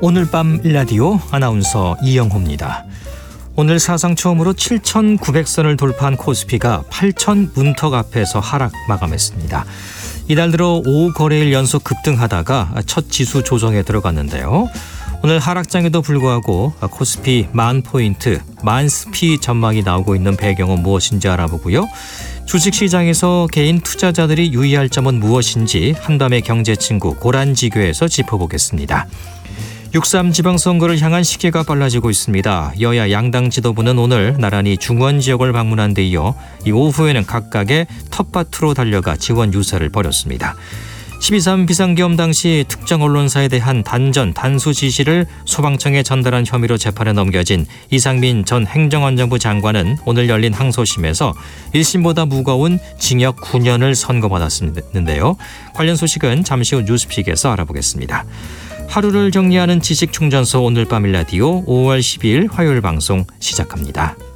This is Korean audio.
오늘 밤 라디오 아나운서 이영호입니다. 오늘 사상 처음으로 7,900선을 돌파한 코스피가 8,000 문턱 앞에서 하락 마감했습니다. 이달 들어 5거래일 연속 급등하다가 첫 지수 조정에 들어갔는데요. 오늘 하락장에도 불구하고 코스피 10,000포인트, 만스피 전망이 나오고 있는 배경은 무엇인지 알아보고요. 주식시장에서 개인 투자자들이 유의할 점은 무엇인지 한밤의 경제친구 고란지교에서 짚어보겠습니다. 6.3 지방선거를 향한 시기가 빨라지고 있습니다. 여야 양당 지도부는 오늘 나란히 중원 지역을 방문한 데 이어 이 오후에는 각각의 텃밭으로 달려가 지원 유세를 벌였습니다. 12.3 비상계엄 당시 특정 언론사에 대한 단전, 단수 지시를 소방청에 전달한 혐의로 재판에 넘겨진 이상민 전 행정안전부 장관은 오늘 열린 항소심에서 1심보다 무거운 징역 9년을 선고받았는데요. 관련 소식은 잠시 후 뉴스픽에서 알아보겠습니다. 하루를 정리하는 지식충전소 오늘 밤 라디오 5월 12일 화요일 방송 시작합니다.